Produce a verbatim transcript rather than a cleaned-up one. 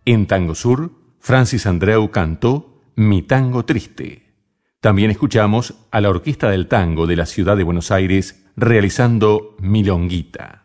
En Tango Sur, Francis Andreu cantó Mi Tango Triste. También escuchamos a la Orquesta del Tango de la Ciudad de Buenos Aires realizando Milonguita.